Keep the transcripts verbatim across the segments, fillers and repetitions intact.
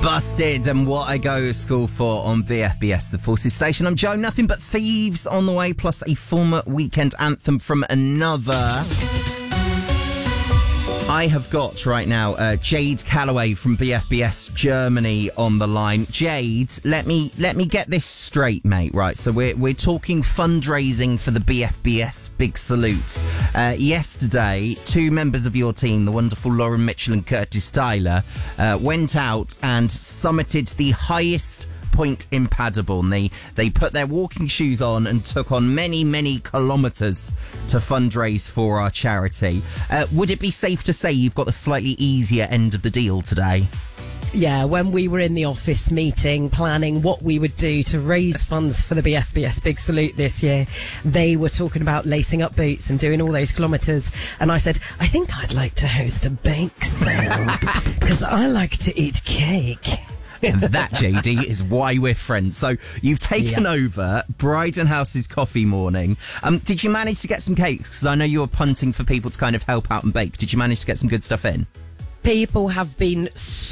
Busted and What I Go to School For on B F B S, the Forces Station. I'm Joe, nothing but thieves on the way, plus a former weekend anthem from another. I have got right now uh, Jade Calloway from B F B S Germany on the line. Jade, let me let me get this straight, mate. Right, so we're we're talking fundraising for the B F B S Big Salute. Uh, yesterday, two members of your team, the wonderful Lauren Mitchell and Curtis Tyler, uh, went out and summited the highest point in Paderborn. They, they put their walking shoes on and took on many, many kilometres to fundraise for our charity. Uh, would it be safe to say you've got the slightly easier end of the deal today? Yeah, when we were in the office meeting planning what we would do to raise funds for the B F B S Big Salute this year, they were talking about lacing up boots and doing all those kilometres. And I said, I think I'd like to host a bake sale because I like to eat cake. And that, J D, is why we're friends. So you've taken yeah. over Bryden House's coffee morning. Um, did you manage to get some cakes? Because I know you were punting for people to kind of help out and bake. Did you manage to get some good stuff in? People have been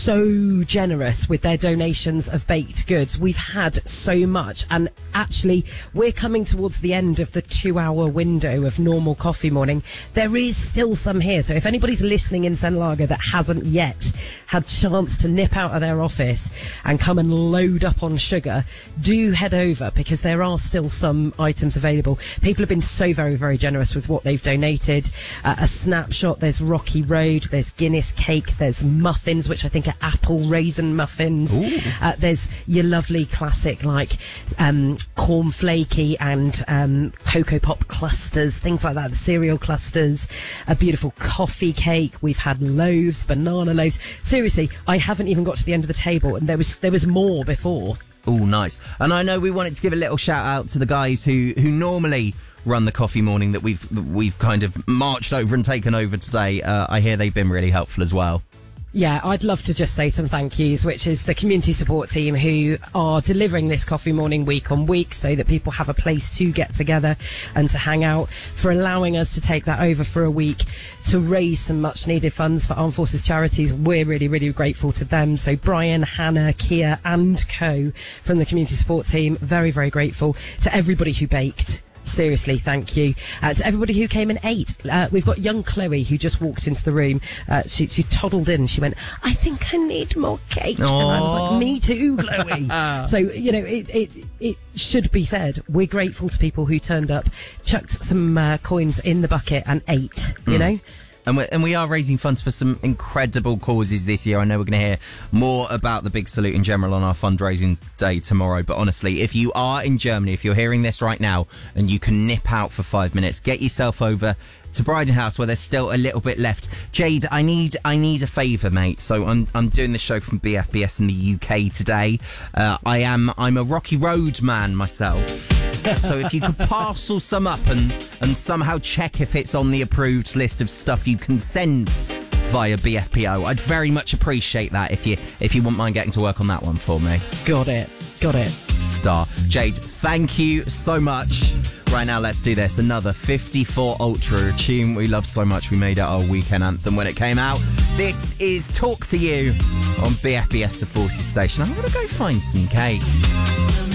so generous with their donations of baked goods. We've had so much, and actually we're coming towards the end of the two hour window of normal coffee morning. There is still some here, so if anybody's listening in Senlager that hasn't yet had chance to nip out of their office and come and load up on sugar, do head over, because there are still some items available. People have been so very, very generous with what they've donated. Uh, a snapshot, there's Rocky Road, there's Guinness cake, there's muffins, which I think are apple raisin muffins. Uh, there's your lovely classic like um, corn flaky and um, Cocoa Pop clusters, things like that, the cereal clusters, a beautiful coffee cake. We've had loaves, banana loaves. Seriously, I haven't even got to the end of the table, and there was there was more before. Oh, nice. And I know we wanted to give a little shout out to the guys who, who normally run the coffee morning that we've we've kind of marched over and taken over today. Uh, I hear they've been really helpful as well. Yeah, I'd love to just say some thank yous, which is the community support team who are delivering this coffee morning week on week so that people have a place to get together and to hang out, for allowing us to take that over for a week to raise some much needed funds for Armed Forces charities. We're really, really grateful to them. So Brian, Hannah, Kia and co from the community support team, very, very grateful. To everybody who baked. Seriously, thank you. Uh, to everybody who came and ate. Uh, we've got young Chloe who just walked into the room. Uh, she, she toddled in. She went, I think I need more cake. Aww. And I was like, me too, Chloe. So, you know, it, it, it should be said, we're grateful to people who turned up, chucked some uh, coins in the bucket and ate, you mm. know? And we're, and we are raising funds for some incredible causes this year. I know we're going to hear more about the Big Salute in general on our fundraising day tomorrow. But honestly, if you are in Germany, if you're hearing this right now and you can nip out for five minutes, get yourself over to Bryden House where there's still a little bit left. Jade, I need I need a favour, mate. So I'm I'm doing the show from B F B S in the U K today. Uh, I am I'm a Rocky Road man myself. So if you could parcel some up and, and somehow check if it's on the approved list of stuff you can send via B F P O, I'd very much appreciate that if you if you wouldn't mind getting to work on that one for me. Got it. Got it. Star. Jade, thank you so much. Right now, let's do this. Another fifty-four Ultra, a tune we love so much we made it our weekend anthem when it came out. This is Talk to You on B F B S, the Forces Station. I'm going to go find some cake.